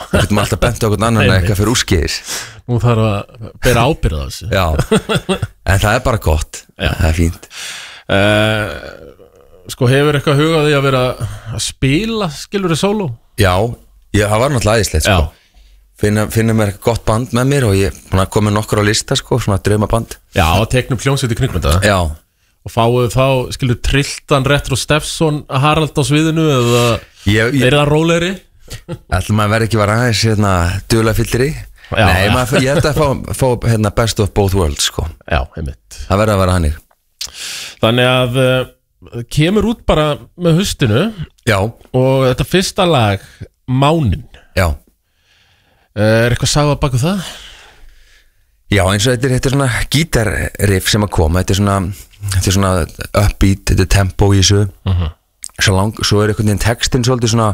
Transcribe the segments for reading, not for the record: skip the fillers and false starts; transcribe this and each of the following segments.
Við getum alltaf bent á okkur annan að eitthvað fyrir úrskeiðis. Nú þarf að bera ábyrgð á þessu. Já, en það bara gott. Það fínt. Sko, hefur eitthvað hugað því að vera að spila, skilur þið sóló? Já, það var náttúrulega æðislegt, sko. Finna mér gott band með mér og ég komið nokkur á lista, sko, svona draumaband. Já, að teknum hljómsveit í kringum þetta. Já. Og fáið þá, skilur, Trilltan, Retro Steffson, Harald á sviðinu eða er það rólegri? Ætlum maður verði ekki aðeins dularfyllri. Nei, ég held að fá best of both worlds, sko. Já, einmitt. Það verði að vera hannig. Þannig að kemur út bara með haustinu. Já. Og þetta fyrsta lag, Mánin. Já. Er eitthvað sagða baku það? Já, eins og þetta er svona gítarriff sem að koma. Þetta er svona upbeat, þetta er tempo í þessu. Svo er einhvern veginn textin svolítið svona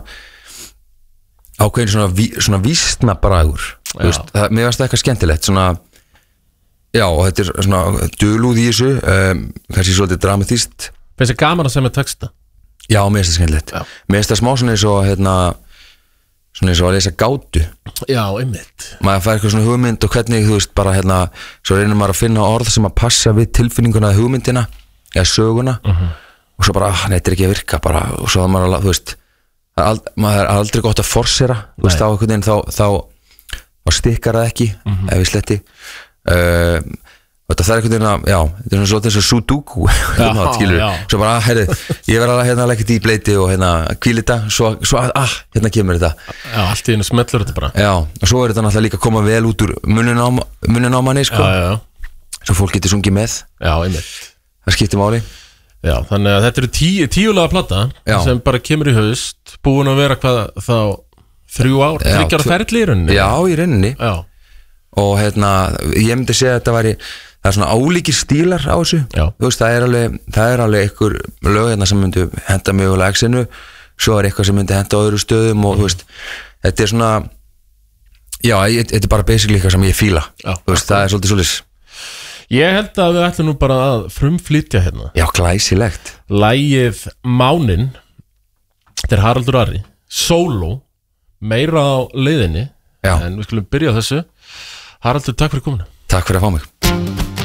ákveðin svona vísna bragur. Mér varst það eitthvað skemmtilegt svona, já, og þetta er svona dulúð í þessu, kannski svolítið dramatíst. Finnst þér gaman að semja texta? Já, mér finnst það skemmtilegt. Mér finnst það smá svona eins og að lesa gátu. Já, einmitt. Maður fær eitthvað svona hugmynd og hvernig, þú veist, bara svo reynir maður að finna orð sem að passa við tilfinninguna eða hugmyndina eða söguna og svo bara, þetta er ekki að virka bara, og svo maður, þú veist, maður er aldrei gott að forsera, þú veist, á einhvern veginn þá stikkar það ekki ef við sletti þetta er einhvern veginn að, já, þetta er svona svolítið eins og sudoku svo bara, heyrðu, ég verð að leggja þetta í bleiti og hvíla þetta, svo kemur þetta. Já, allt í einu smellur þetta bara. Já, og svo er þetta náttúrulega líka að koma vel út úr munnin á manni, sko. Svo fólk getur sungið með. Já, einmitt. Það skiptir máli. Já, þannig að þetta eru 10 laga plata sem bara kemur í haust, búin að vera hvað þá 3 ár, 3 ára ferli í rauninni. Já, í rauninni. Já. Og ég myndi segja að það er svona álíkir stílar á þessu. Þú veist, það er alveg einhver lög sem myndi henda mögulega exinu, svo er eitthvað sem myndi henda á öðru stöðum og þú veist, þetta er svona, já, þetta er bara basically eitthvað sem ég fíla. Þú veist, það er svolítið. Ég held að við ætlum nú bara að frumflytja hérna. Já, glæsilegt. Lagið Mánin, þetta er Haraldur Ari, sóló, meira á leiðinni. Já. En við skulum byrja á þessu. Haraldur, takk fyrir komuna. Takk fyrir að fá mig.